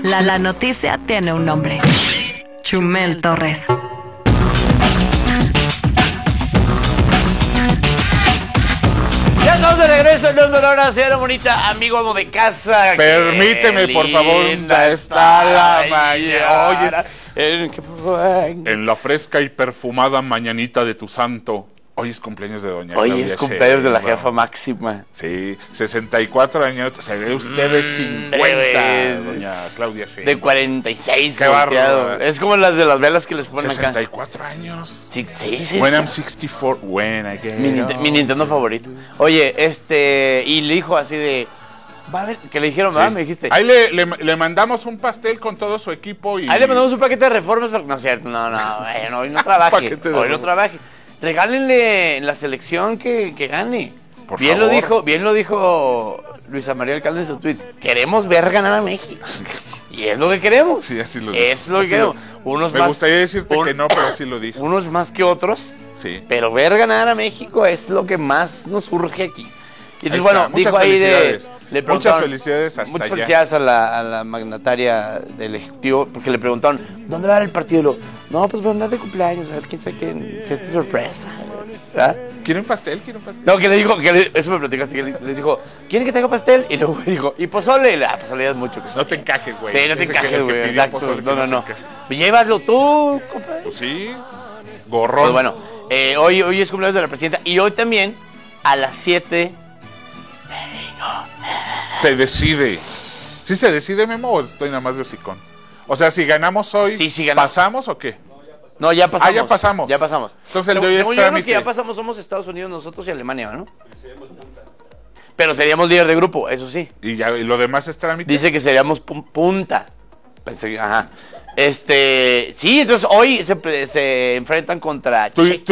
La noticia tiene un nombre. Chumel Torres. Ya estamos de regreso en Onda Hora, señora bonita, amigo amo de casa. Permíteme, por favor, está la mañana. En la fresca y perfumada mañanita de tu santo. Hoy es cumpleaños de doña Hoy Claudia es cumpleaños de la Sheinbaum. jefa máxima. Sí, 64 años. Se ve usted de 50, doña Claudia Sheinbaum. De 46. Qué bárbaro. Es como las de las velas que les ponen acá. 64 años. Sí. When I'm 64, when I get Mi Nintendo favorito. Oye, y le dijo así de... Va a ver, que le dijeron, Sí. ¿verdad? Me dijiste. Ahí le mandamos un pastel con todo su equipo y... Ahí le mandamos un paquete de reformas. Pero no es cierto, bueno, hoy no trabaje. Paquete de Hoy no reformas. trabaje. Regálenle la selección que gane. Por Bien favor. lo dijo Luisa María Alcalde en su tweet. Queremos ver ganar a México. Y es lo que queremos. Sí, así lo dijo. Es lo que Así queremos. Me gustaría decirte que no, pero sí lo dijo. Unos más que otros. Sí. Pero ver ganar a México es lo que más nos surge aquí. Y Ahí entonces, bueno, está. dijo Muchas ahí felicidades. le Muchas preguntaron- felicidades hasta Muchas allá. felicidades a la magnataria del Ejecutivo, porque le preguntaron, ¿dónde va a dar el partido? Y lo, no, pues va a andar de cumpleaños, a ver quién sabe qué, fiesta sorpresa. ¿Verdad? ¿Quieren pastel? ¿Quieren pastel? No, que le dijo, eso me platicaste, que les dijo, ¿quieren que traiga pastel? Y luego me dijo, ¿y pozole? Pozole ya es mucho. No te encajes, güey. Sí, no te Ese que encajes, el que güey, pidió exacto. pozole que No. se encaje. Llévalo tú, compadre. Pues sí, gorrón. Pues bueno, hoy es cumpleaños de la presidenta y hoy también a las 7. Se decide. ¿Sí se decide, Memo, o estoy nada más de hocicón? O sea, si ganamos hoy, Sí, sí ganamos. ¿pasamos o qué? No, ya pasamos. ya pasamos. Ya pasamos. Entonces el de hoy es Según yo, los trámite. que ya pasamos somos Estados Unidos, nosotros y Alemania, ¿no? Pero seríamos líder de grupo, eso sí. Y lo demás es trámite. Dice que seríamos punta. Pensé que, ajá. Sí, entonces hoy se enfrentan contra Tú